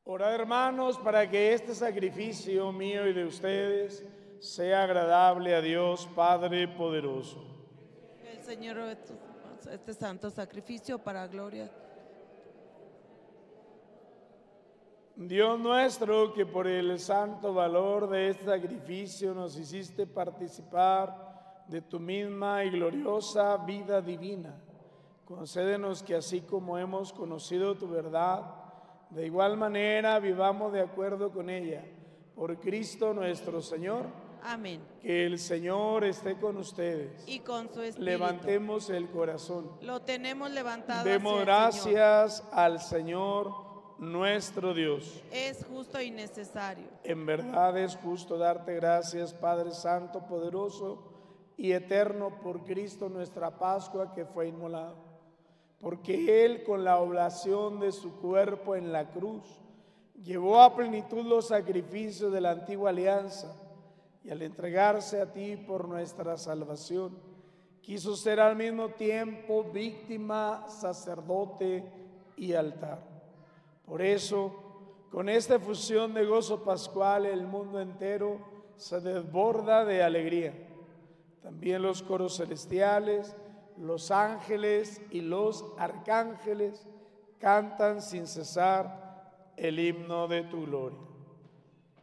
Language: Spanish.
Orad, hermanos, para que este sacrificio mío y de ustedes sea agradable a Dios Padre poderoso. Que el Señor este santo sacrificio para gloria. Dios nuestro, que por el santo valor de este sacrificio nos hiciste participar de tu misma y gloriosa vida divina, concédenos que así como hemos conocido tu verdad, de igual manera vivamos de acuerdo con ella. Por Cristo nuestro Señor. Amén. Que el Señor esté con ustedes. Y con su espíritu. Levantemos el corazón. Lo tenemos levantado Demos hacia el gracias al Señor nuestro Dios. Señor. Es justo y necesario. En verdad es justo darte gracias, Padre Santo, poderoso y eterno, por Cristo nuestra Pascua que fue inmolado. Porque Él, con la oblación de su cuerpo en la cruz, llevó a plenitud los sacrificios de la antigua alianza, y al entregarse a ti por nuestra salvación, quiso ser al mismo tiempo víctima, sacerdote y altar. Por eso, con esta efusión de gozo pascual, el mundo entero se desborda de alegría. También los coros celestiales, los ángeles y los arcángeles cantan sin cesar el himno de tu gloria.